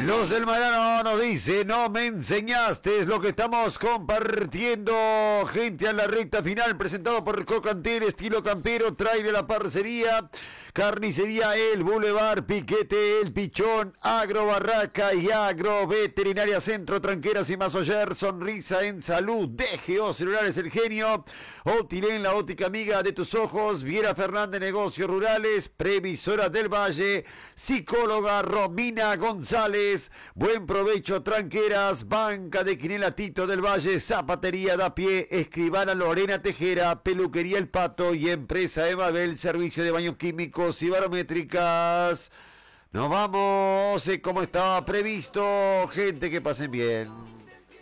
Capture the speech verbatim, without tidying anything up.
Los del Marano nos dice, no me enseñaste, es lo que estamos compartiendo. Gente a la recta final, presentado por Cocantel, estilo campero, trae la parcería. Carnicería El Boulevard, Piquete El Pichón, Agro Barraca y Agro Veterinaria Centro, Tranqueras y Masoyer, Sonrisa en Salud, D G O Celulares El Genio, Otilén, la óptica amiga de tus ojos, Viera Fernández, Negocios Rurales, Previsora del Valle, Psicóloga Romina González, Buen Provecho Tranqueras, Banca de Quinela Tito del Valle, Zapatería da Pie, Escribana Lorena Tejera, Peluquería El Pato y Empresa Emabel, Servicio de Baños Químicos y barométricas. Nos vamos, eh, como estaba previsto. Gente, que pasen bien.